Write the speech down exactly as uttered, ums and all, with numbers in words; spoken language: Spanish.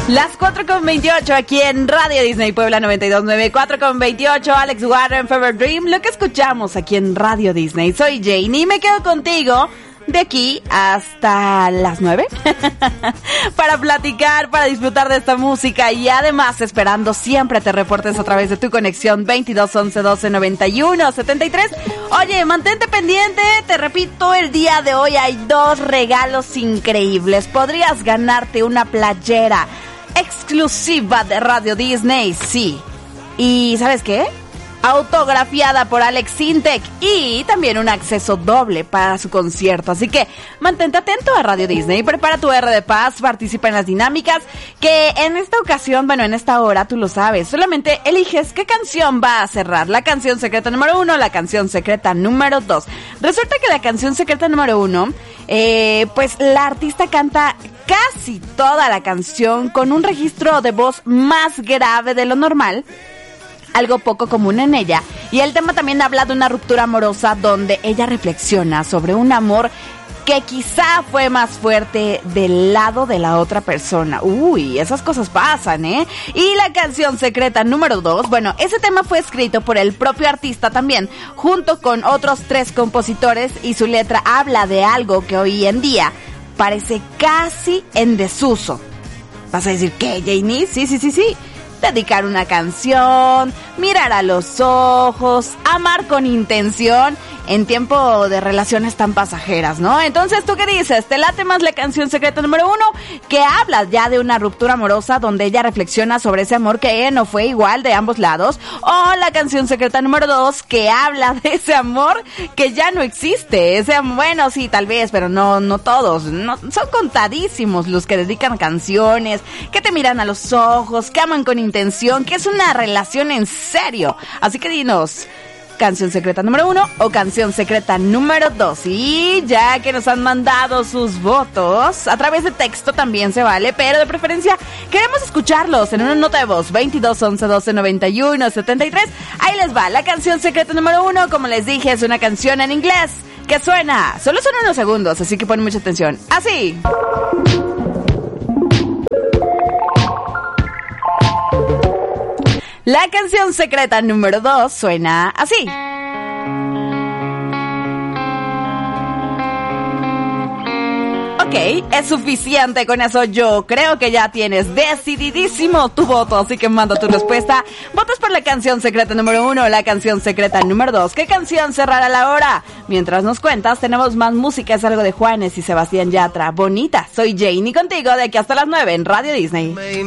Las cuatro con veintiocho aquí en Radio Disney Puebla noventa y dos punto nueve, cuatro con veintiocho, Alex Warren, Fever Dream, lo que escuchamos aquí en Radio Disney. Soy Jane y me quedo contigo de aquí hasta las nueve para platicar, para disfrutar de esta música y además esperando siempre te reportes a través de tu conexión veintidós once doce noventa y uno setenta y tres. Oye, mantente pendiente, te repito, el día de hoy hay dos regalos increíbles. Podrías ganarte una playera exclusiva de Radio Disney, sí. ¿Y sabes qué? Autografiada por Alex Sintek y también un acceso doble para su concierto. Así que mantente atento a Radio Disney, prepara tu R de paz, participa en las dinámicas que en esta ocasión, bueno, en esta hora tú lo sabes, solamente eliges qué canción va a cerrar, la canción secreta número uno, la canción secreta número dos. Resulta que la canción secreta número uno, eh, pues la artista canta casi toda la canción con un registro de voz más grave de lo normal, algo poco común en ella, y el tema también habla de una ruptura amorosa donde ella reflexiona sobre un amor que quizá fue más fuerte del lado de la otra persona. Uy, esas cosas pasan, ¿eh? Y la canción secreta número dos, bueno, ese tema fue escrito por el propio artista también, junto con otros tres compositores, y su letra habla de algo que hoy en día parece casi en desuso. ¿Vas a decir qué, Janie? Sí, sí, sí, sí. Dedicar una canción, mirar a los ojos, amar con intención en tiempo de relaciones tan pasajeras, ¿no? Entonces, ¿tú qué dices? ¿Te late más la canción secreta número uno, que habla ya de una ruptura amorosa donde ella reflexiona sobre ese amor que no fue igual de ambos lados? ¿O la canción secreta número dos, que habla de ese amor que ya no existe? Ese, bueno, sí, tal vez, pero no, no todos. No, son contadísimos los que dedican canciones, que te miran a los ojos, que aman con intención, que es una relación en serio. Así que dinos, canción secreta número uno o canción secreta número dos. Y ya que nos han mandado sus votos, a través de texto también se vale, pero de preferencia queremos escucharlos en una nota de voz. Veintidós once doce noventa y uno setenta y tres. Ahí les va la canción secreta número uno. Como les dije, es una canción en inglés que suena, solo son unos segundos, así que ponen mucha atención. Así. La canción secreta número dos suena así. Ok, es suficiente con eso. Yo creo que ya tienes decididísimo tu voto, así que manda tu respuesta. ¿Votas por la canción secreta número uno o la canción secreta número dos? ¿Qué canción cerrará la hora? Mientras nos cuentas, tenemos más música, es algo de Juanes y Sebastián Yatra. Bonita, soy Janie contigo de aquí hasta las nueve en Radio Disney.